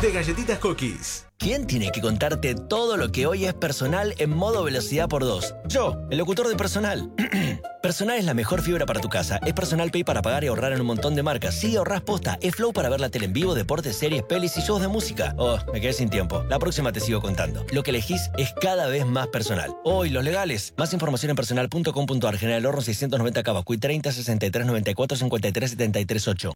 de Galletitas Cookies. ¿Quién tiene que contarte todo lo que hoy es Personal en modo velocidad por 2? Yo, el locutor de Personal. Personal es la mejor fibra para tu casa. Es Personal Pay para pagar y ahorrar en un montón de marcas. Sí, ahorrás posta. Es Flow para ver la tele en vivo, deportes, series, pelis y shows de música. Oh, me quedé sin tiempo. La próxima te sigo contando. Lo que elegís es cada vez más personal. Oh, y los legales. Más información en personal.com.ar. General Horno 690 Cavascuy 30 63 94 53 73 8.